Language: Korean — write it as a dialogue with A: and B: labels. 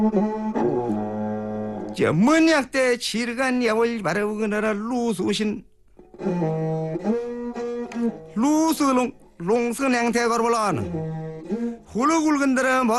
A: 저 문약대 지르간 야월 바르그나라 루수신 루스롱 롱스냥 대거로 올라가는 훌르굴근들은